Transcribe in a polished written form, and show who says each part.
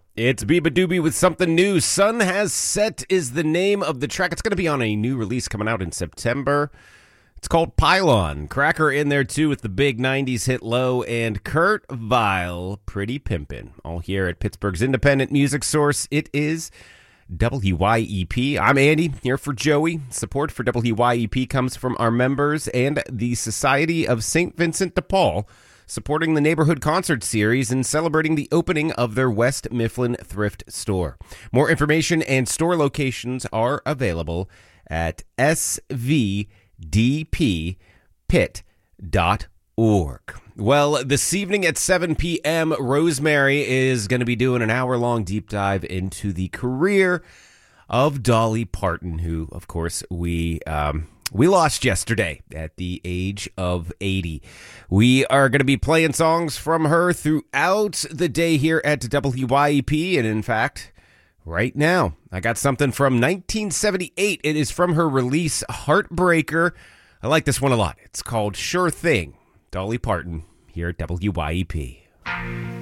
Speaker 1: It's Biba Doobie with something new. Sun Has Set is the name of the track. It's going to be on a new release coming out in September. It's called Pylon. Cracker in there, too, with the big 90s hit Low, and Kurt Vile, Pretty Pimpin'. All here at Pittsburgh's independent music source. It is WYEP. I'm Andy, here for Joey. Support for WYEP comes from our members and the Society of St. Vincent de Paul, supporting the Neighborhood Concert Series and celebrating the opening of their West Mifflin thrift store. More information and store locations are available at svdppit.org. Well, this evening at 7 p.m., Rosemary is going to be doing an hour-long deep dive into the career of Dolly Parton, who, of course, we lost yesterday at the age of 80. We are going to be playing songs from her throughout the day here at WYEP, and in fact, right now, I got something from 1978. It is from her release, Heartbreaker. I like this one a lot. It's called Sure Thing. Dolly Parton here at WYEP.